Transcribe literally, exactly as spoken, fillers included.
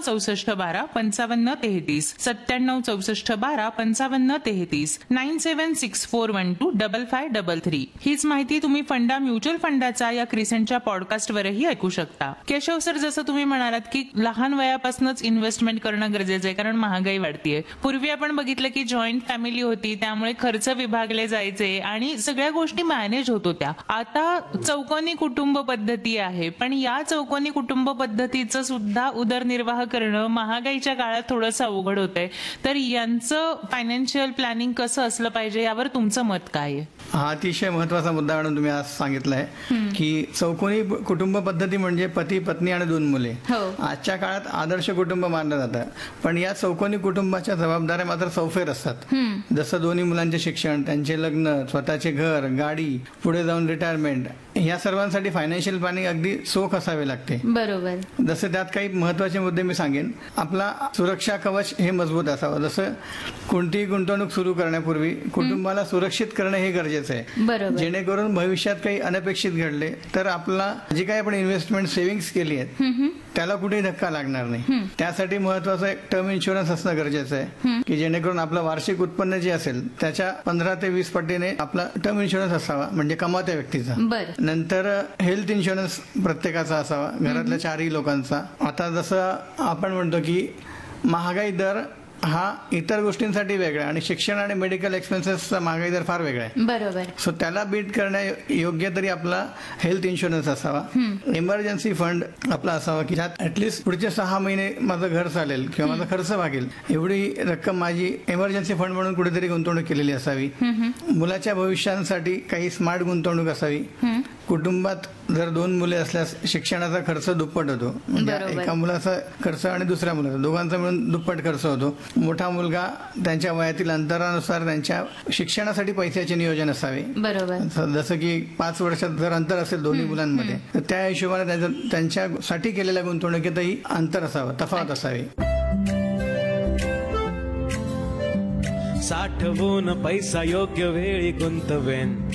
चौसष्ट बारा पंचावन्न तेहतीस, सत्त्याण्णव चौसष्ट बारा पंचावन्न तेहतीस, nine seven six four one two double five double three. हीच माहिती तुम्ही फंडा म्युच्युअल फंडाचा या क्रिसेंटच्या पॉडकास्टवरही ऐकू शकता. केशव सर, जसं तुम्ही म्हणालात की लहान वयापासूनच इन्व्हेस्टमेंट करणं गरजेचं आहे, कारण महागाई वाढतीये. पूर्वी आपण बघितलं की जॉईंट फॅमिली होती, त्यामुळे खर्च विभागले जायचे आणि सगळ्या गोष्टी मॅनेज होत होत्या. आता चौकोनी कुटुंब पद्धती आहे, पण या चौकोनी कुटुंब पद्धतीचं सुद्धा उदरनिर्वाह करणं महागाईच्या काळात थोडंसं अवघड होतंय. तर यांचं फायनान्शियल प्लॅनिंग कसं असलं पाहिजे यावर तुमचं मत काय आहे? हा अतिशय महत्वाचा मुद्दा म्हणून तुम्ही आज सांगितलाय की चौकोनी कुटुंब पद्धती म्हणजे पती पत्नी आणि दोन मुले. आजच्या काळात आदर्श कुटुंब मानलं जातं, पण या चौकोनी कुटुंबाच्या जबाबदाऱ्या मात्र चौफेर असतात. जसं दोन्ही मुलांचे शिक्षण, त्यांचे लग्न, स्वतःचे घर, गाडी, पुढे जाऊन रिटायरमेंट, या सर्वांसाठी फायनान्शियल प्लॅनिंग अगदी चोख असावे लागते. बरोबर. जसं त्यात काही महत्वाचे मुद्दे मी सांगेन. आपला सुरक्षा कवच हे मजबूत असावं. जसं कोणतीही गुंतवणूक सुरू करण्यापूर्वी कुटुंबाला सुरक्षित करणे हे गरजेचं आहे, जेणेकरून भविष्यात काही अनपेक्षित घडले तर आपला जी काही आपण इन्व्हेस्टमेंट सेव्हिंग्स केली आहेत त्याला कुठेही धक्का लागणार नाही. त्यासाठी महत्वाचं एक टर्म इन्शुरन्स असणं गरजेचं आहे की जेणेकरून आपलं वार्षिक उत्पन्न जे असेल त्याच्या पंधरा ते वीस पटीने आपला टर्म इन्शुरन्स असावा, म्हणजे कमावत्या व्यक्तीचा. नंतर हेल्थ इन्शुरन्स प्रत्येकाचा असावा, घरातल्या चारही लोकांचा. आता जसं आपण म्हणतो की महागाई दर हा इतर गोष्टींसाठी वेगळा आणि शिक्षण आणि मेडिकल एक्सपेन्सेसचा महागाई दर फार वेगळा आहे. बरोबर. सो त्याला बीट करण्या योग्य तरी आपला हेल्थ इन्शुरन्स असावा. इमर्जन्सी फंड आपला असावा की ज्यात ऍटलिस्ट पुढचे सहा महिने माझं घर चालेल किंवा माझा खर्च भागेल एवढी रक्कम माझी इमर्जन्सी फंड म्हणून कुठेतरी गुंतवणूक केलेली असावी. मुलाच्या भविष्यासाठी काही स्मार्ट गुंतवणूक असावी. कुटुंबात जर दोन मुले असल्यास शिक्षणाचा खर्च दुप्पट होतो, म्हणजे एका मुलाचा खर्च आणि दुसऱ्या मुलाचा दोघांचा मिळून दुप्पट खर्च होतो. मोठा मुलगा त्यांच्या वयातील अंतरानुसार त्यांच्या शिक्षणासाठी पैशाचे नियोजन असावे. बरोबर. जसं की पाच वर्षात जर अंतर असेल दोन्ही मुलांमध्ये तर त्या हिशोबाने त्यांच्यासाठी केलेल्या गुंतवणुकीतही अंतर असावं, तफावत असावी. साठवून पैसा योग्य वेळी गुंतवेन,